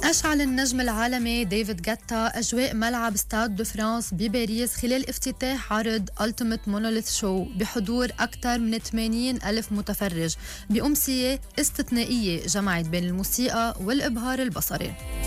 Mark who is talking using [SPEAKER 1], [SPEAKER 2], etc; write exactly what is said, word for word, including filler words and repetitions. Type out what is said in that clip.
[SPEAKER 1] أشعل النجم العالمي ديفيد غيتا أجواء ملعب ستاد دو فرانس بباريس خلال افتتاح عرض Ultimate Monolith Show بحضور أكثر من ثمانين ألف متفرج بأمسية استثنائية جمعت بين الموسيقى والإبهار البصري.